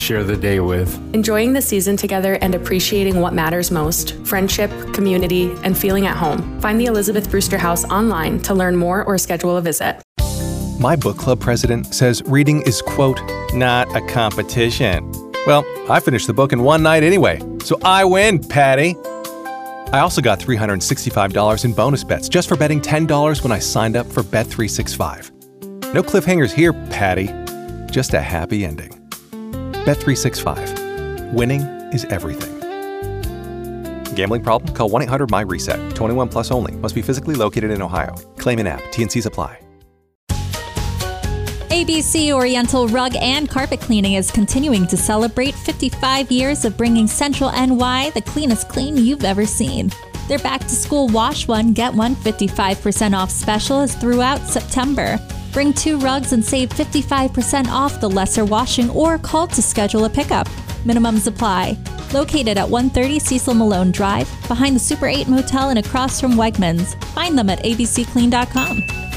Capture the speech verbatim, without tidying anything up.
share the day with. Enjoying the season together and appreciating what matters most, friendship, community, and feeling at home. Find the Elizabeth Brewster House online to learn more or schedule a visit. My book club president says reading is, quote, not a competition. Well, I finished the book in one night anyway, so I win, Patty. I also got three hundred sixty-five dollars in bonus bets just for betting ten dollars when I signed up for Bet three sixty-five. No cliffhangers here, Patty. Just a happy ending. Bet three sixty-five. Winning is everything. Gambling problem? Call one eight hundred my reset. twenty-one plus only. Must be physically located in Ohio. Claim in app. T and Cs apply. A B C Oriental Rug and Carpet Cleaning is continuing to celebrate fifty-five years of bringing Central N Y the cleanest clean you've ever seen. Their back-to-school Wash One, Get One fifty-five percent off special is throughout September. Bring two rugs and save fifty-five percent off the lesser washing or call to schedule a pickup. Minimums apply. Located at one thirty Cecil Malone Drive, behind the Super eight Motel and across from Wegmans. Find them at a b c clean dot com.